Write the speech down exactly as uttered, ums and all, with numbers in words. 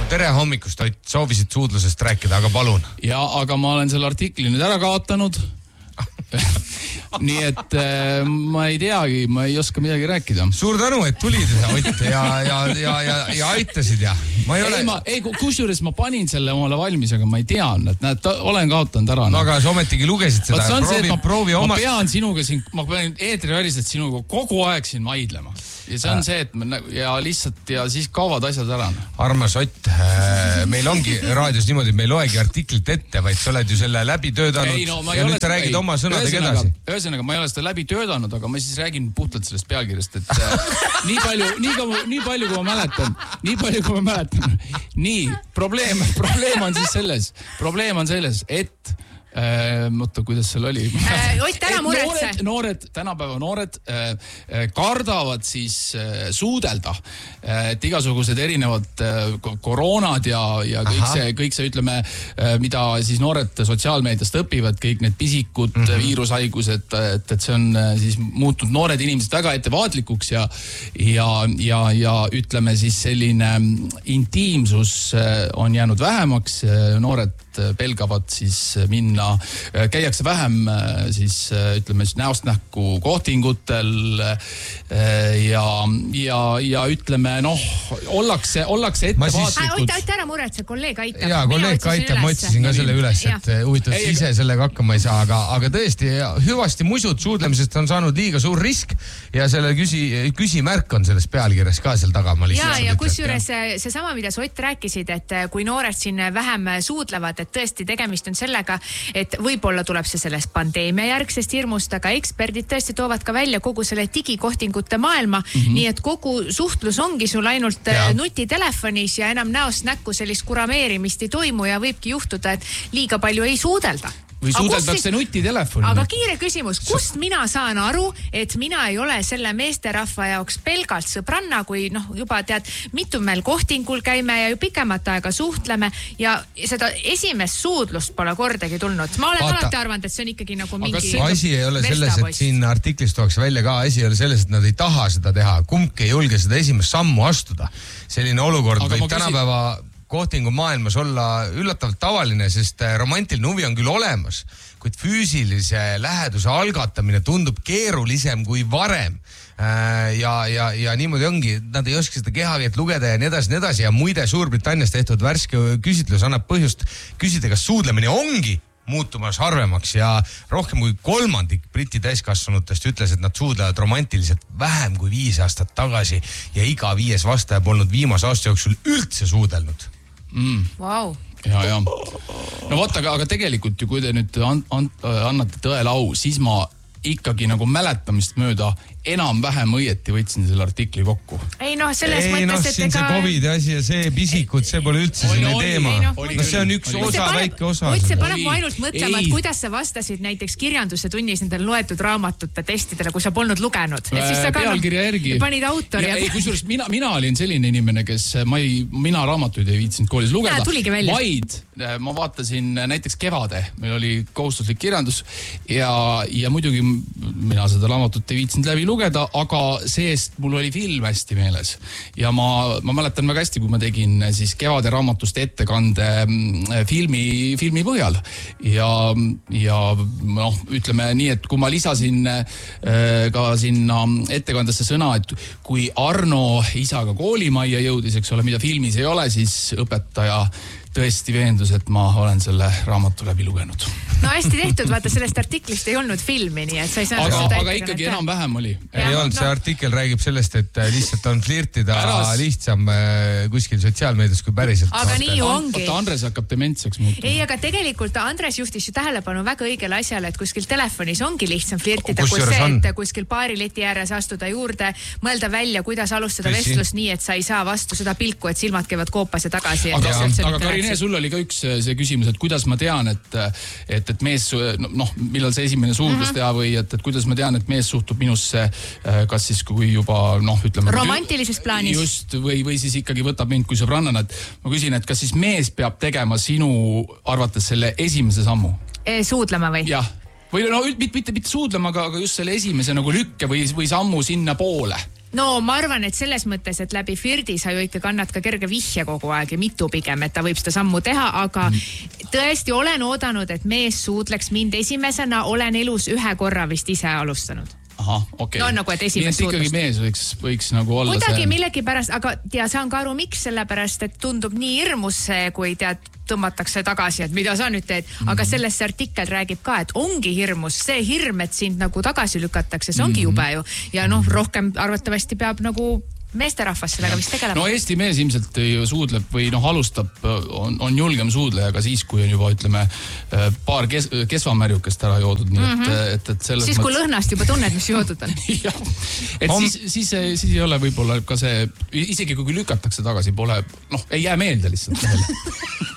tere hommikust, Ott, soovisid suudlusest rääkida, aga palun. Ja, aga ma olen selle artikli nüüd ära kaotanud. Nii et äh, ma ei teagi, ma ei oska midagi rääkida. Suur tänu, et tulid, Ott, ja, ja, ja, ja, ja aitasid, ja. Ma ei, ole... ei, ma, ei kusjuures ma panin selle omale valmis, aga ma ei tean, et näed, olen kaotanud ära. No, aga sa ometigi lugesid seda. Vaat see on proovi, see, et ma, oma... ma pean sinuga siin, ma pean eetriväliselt sinuga kogu aeg siin maidlema. Ja see on see, et me, ja lihtsalt ja siis kaovad asjad ära. Armas Ott, äh, meil ongi raadios niimoodi, me ei loegi artiklit ette, vaid sa oled ju selle läbi töödanud ei, no, ja nüüd ta räägid ei, oma sõnadega edasi. Ühesõnaga, ma ei ole seda läbi töödanud, aga ma siis räägin puhtalt sellest pealkirjast, et äh, nii palju, nii, kui, nii palju, kui ma mäletan, nii palju, kui ma mäletan. Nii, probleem, probleem on siis selles, probleem on selles, et Äh, mõtta, kuidas seal oli. Äh, Ott, ära muretse. Noored, noored, tänapäeva noored äh, kardavad siis äh, suudelda. Äh, et igasugused erinevad äh, koroonad ja, ja kõik Aha. see, kõik see, ütleme, äh, mida siis noored sotsiaalmeediast õpivad, kõik need pisikud, mm -hmm. viirushaigused, et, et see on äh, siis muutunud noored inimesed väga ettevaatlikuks ja, ja, ja, ja ütleme siis selline intiimsus äh, on jäänud vähemaks. Noored pelgavad siis minna, käiakse vähem siis ütleme siis näost nähku kohtingutel ja, ja, ja ütleme noh, ollakse, ollakse ettevaatlikud. Oita ära muretse, kolleeg aitab. Jaa, kolleeg aitab, ma otsisin ka selle üles, et huvitav, et ise sellega hakkama ei saa, aga, aga tõesti hüvasti musud suudlemisest on saanud liiga suur risk ja selle küsi, küsimärk on selles pealkirjas ka seal taga. Ja, ja kusjuures see sama, mida sa Ott rääkisid, et kui noored siin vähem suudlevad, et tõesti tegemist on sellega, et võib-olla tuleb see sellest pandeemia järgsest hirmust, aga eksperdid tõesti toovad ka välja kogu selle digikohtingute maailma, mm -hmm. nii et kogu suhtlus ongi sul ainult ja. nutitelefonis ja enam näost näkku sellist kurameerimist ei toimu ja võibki juhtuda, et liiga palju ei suudelda. Või suudeldakse nutitelefoni. Aga kiire küsimus, kust mina saan aru, et mina ei ole selle meesterahva jaoks pelgalt sõbranna, kui noh, juba tead, mitu meil kohtingul käime ja ju pikemat aega suhtleme ja seda esimest suudlust pole kordagi tulnud. Ma olen Vaata. alati arvanud, et see on ikkagi nagu mingi see... asi ei ole selles, et siin artiklis tuuakse välja ka, asi ei ole selles, et nad ei taha seda teha. Kumbki ei julge seda esimest sammu astuda. Selline olukord Aga võib tänapäeva küsin... kohtingu maailmas olla üllatavalt tavaline, sest romantiline huvi on küll olemas, kuid füüsilise läheduse algatamine tundub keerulisem kui varem. Ja, ja, ja niimoodi ongi, nad ei oska seda kehakeelt lugeda ja nii edasi, nii edasi. Ja muide, Suurbritannias tehtud värske küsitlus annab põhjust küsida, kas suudlemine ongi muutumas harvemaks ja rohkem kui kolmandik Briti täiskasvanutest ütles, et nad suudlevad romantiliselt vähem kui viis aastat tagasi ja iga viies vastaja polnud viimase aasta jooksul üldse suudelnud. Mm. Wow. Ja, ja. No vaata, aga, aga tegelikult ju, kui te nüüd an, an, annate tõele au, siis ma ikkagi nagu mäletamist mööda enam-vähem õieti võtsin selle artikli kokku. Ei noh, selles ei, mõttes, no, et siin ega... see COVID asi ja see pisikud, see pole üldse oli, selline oli, teema. Ei, no, oli, no see on üks oli, osa, paneb, väike osa. Ott, see paneb mu ainult mõtlema, et kuidas sa vastasid näiteks kirjanduse tunnis nendele loetud raamatute testidele, kui sa polnud lugenud. Et siis sa pealkirja järgi. Panid autori. Ja, ei, kusjuures mina, mina olin selline inimene, kes ma ei, mina raamatuid ei viitsinud koolis lugeda. Vaid ma vaatasin näiteks Kevade. Meil oli kohustuslik kirjandus ja, ja muidugi mina seda raamatut ei viitsinud läbi lugeda, aga seest mul oli film hästi meeles ja ma, ma mäletan väga hästi, kui ma tegin siis Kevade raamatust ettekande filmi, filmi põhjal ja, ja noh, ütleme nii, et kui ma lisasin äh, ka sinna ettekandesse sõna, et kui Arno isaga koolimajja jõudis, eks ole, mida filmis ei ole, siis õpetaja tõesti veendus, et ma olen selle raamatu läbi lugenud. No hästi tehtud, vaata sellest artiklist ei olnud filmi, nii et sa ei saa aga, aga ikkagi enam vähem oli. Ei olnud, see artikkel räägib sellest, et lihtsalt on flirtida Äras. lihtsam kuskil sotsiaalmeedias kui päriselt. Aga nii ju ongi. Oota, Andres hakkab dementseks muutuma. Ei, aga tegelikult Andres juhtis ju tähelepanu väga õigele asjale, et kuskil telefonis ongi lihtsam flirtida, kui see, et kuskil baarileti ääres astuda juurde, mõelda välja, kuidas alustada Tõsi. vestlust nii, et sa ei saa vastu seda pilku, et silmad käivad koopas ja tagasi. Aga, aga Karine, sul oli ka üks see küsimus, et kuidas ma tean, et, et, et mees, noh, millal see esimene suudlus teha või et, et kuidas ma tean, et mees suhtub minusse, kas siis kui juba, noh, ütleme... Romantilises plaanis. Just, või, või siis ikkagi võtab mind kui sõbrannana, et ma küsin, et kas siis mees peab tegema sinu arvates selle esimese sammu? Suudlema või? Jah. Või no mitte, mitte, mitte suudlema, aga, aga just selle esimese nagu lükke või, või sammu sinna poole. no ma arvan, et selles mõttes, et läbi Firdi sa ju ikka kannad ka kerge vihje kogu aeg ja mitu pigem, et ta võib seda sammu teha, aga mm. tõesti olen oodanud, et mees suudleks mind esimesena, olen elus ühe korra vist ise alustanud. Aha, okei. Okay. No nagu, et esimest suudlust. Ikkagi mees võiks, võiks nagu olla kuidagi see... millegi pärast, aga ja saan ka aru, miks, sellepärast, et tundub nii hirmus see, kui tead, tõmmatakse tagasi, et mida sa nüüd teed. Mm-hmm. Aga sellest see artikkel räägib ka, et ongi hirmus. See hirm, et sind nagu tagasi lükatakse, see ongi jube ju. Ja noh, rohkem arvatavasti peab nagu meesterahvas sellega vist tegelema. No Eesti mees ilmselt ju suudleb või noh, alustab, on, on julgem suudleja, aga siis, kui on juba, ütleme, paar kes, kesvamärjukest ära joodud, nii et, mm-hmm. et, et selles siis, kui mõttes... lõhnast juba tunned, mis joodud on. jah, et on... siis, siis, siis ei ole võib-olla ka see, isegi kui lükatakse tagasi, pole, noh, ei jää meelde lihtsalt